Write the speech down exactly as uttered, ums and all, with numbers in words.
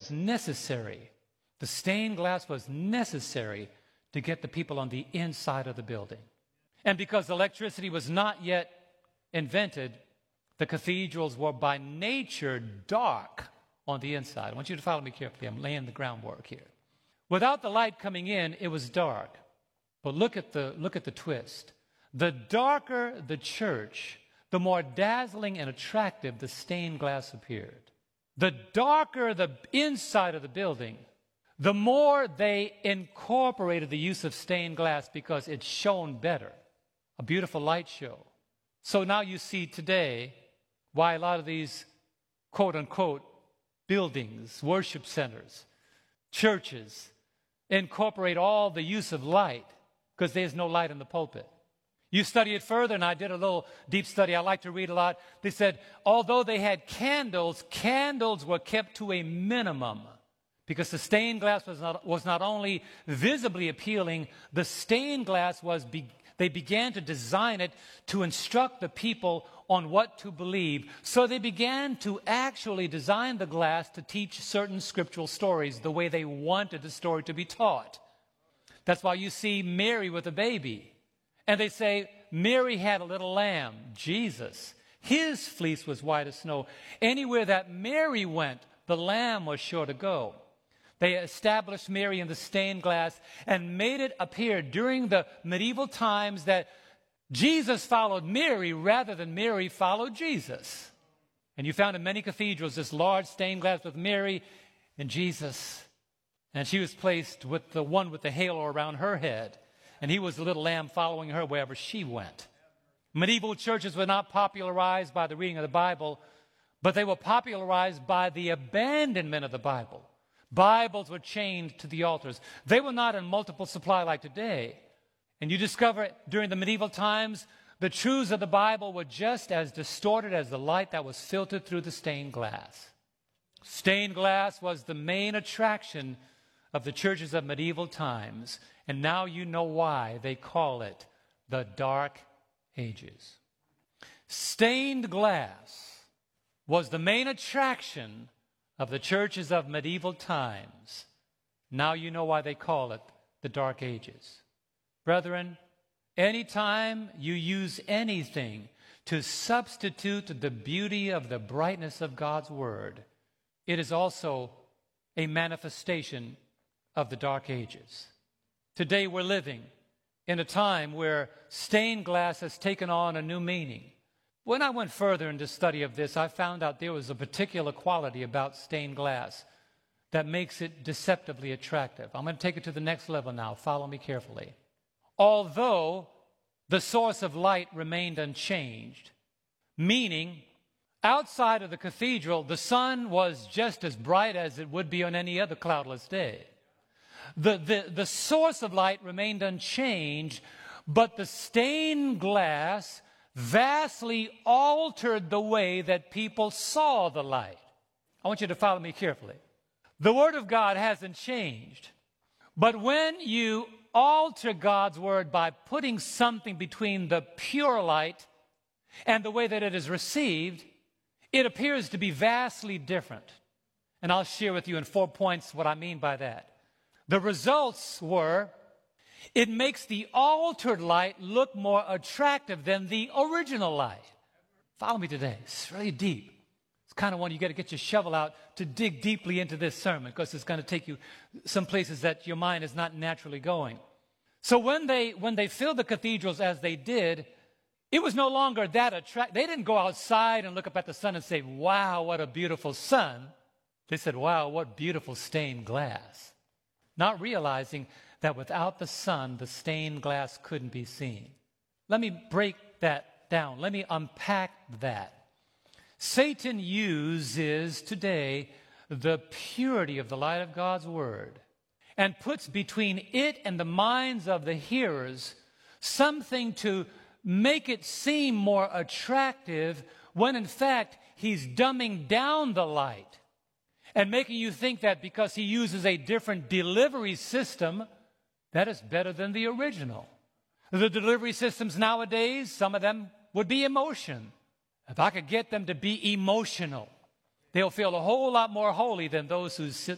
was necessary. The stained glass was necessary to get the people on the inside of the building. And because electricity was not yet invented, the cathedrals were by nature dark on the inside. I want you to follow me carefully. I'm laying the groundwork here. Without the light coming in, it was dark. But look at the, look at the twist. The darker the church, the more dazzling and attractive the stained glass appeared. The darker the inside of the building, the more they incorporated the use of stained glass because it shone better. A beautiful light show. So now you see today why a lot of these quote-unquote buildings, worship centers, churches incorporate all the use of light because there's no light in the pulpit. You study it further, and I did a little deep study. I like to read a lot. They said, although they had candles, candles were kept to a minimum because the stained glass was not, was not only visibly appealing, the stained glass was, be, they began to design it to instruct the people on what to believe. So they began to actually design the glass to teach certain scriptural stories the way they wanted the story to be taught. That's why you see Mary with a baby. And they say, Mary had a little lamb, Jesus. His fleece was white as snow. Anywhere that Mary went, the lamb was sure to go. They established Mary in the stained glass and made it appear during the medieval times that Jesus followed Mary rather than Mary followed Jesus. And you found in many cathedrals this large stained glass with Mary and Jesus. And she was placed with the one with the halo around her head. And he was the little lamb following her wherever she went. Medieval churches were not popularized by the reading of the Bible, but they were popularized by the abandonment of the Bible. Bibles were chained to the altars. They were not in multiple supply like today. And you discover during the medieval times, the truths of the Bible were just as distorted as the light that was filtered through the stained glass. Stained glass was the main attraction of the churches of medieval times. And now you know why they call it the Dark Ages. Stained glass was the main attraction of the churches of medieval times. Now you know why they call it the Dark Ages. Brethren, anytime you use anything to substitute the beauty of the brightness of God's Word, it is also a manifestation of the Dark Ages. Today we're living in a time where stained glass has taken on a new meaning. When I went further into study of this, I found out there was a particular quality about stained glass that makes it deceptively attractive. I'm going to take it to the next level now. Follow me carefully. Although the source of light remained unchanged, meaning outside of the cathedral, the sun was just as bright as it would be on any other cloudless day. The, the, the source of light remained unchanged, but the stained glass vastly altered the way that people saw the light. I want you to follow me carefully. The Word of God hasn't changed, but when you alter God's Word by putting something between the pure light and the way that it is received, it appears to be vastly different. And I'll share with you in four points what I mean by that. The results were, it makes the altered light look more attractive than the original light. Follow me today. It's really deep. It's kind of one you got to get your shovel out to dig deeply into this sermon because it's going to take you some places that your mind is not naturally going. So when they when they filled the cathedrals as they did, it was no longer that attractive. They didn't go outside and look up at the sun and say, wow, what a beautiful sun. They said, wow, what beautiful stained glass. Not realizing that without the sun, the stained glass couldn't be seen. Let me break that down. Let me unpack that. Satan uses today the purity of the light of God's Word and puts between it and the minds of the hearers something to make it seem more attractive when in fact he's dumbing down the light and making you think that because he uses a different delivery system, that is better than the original. The delivery systems nowadays, some of them would be emotion. If I could get them to be emotional, they'll feel a whole lot more holy than those who